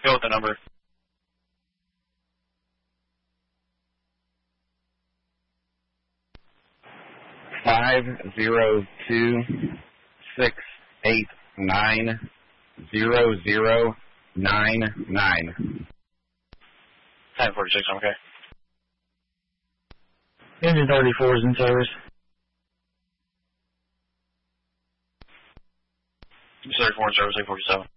Go with the number. Five 502-689-0099. 1046, okay. Engine 34 is in service. 34 in service, 847.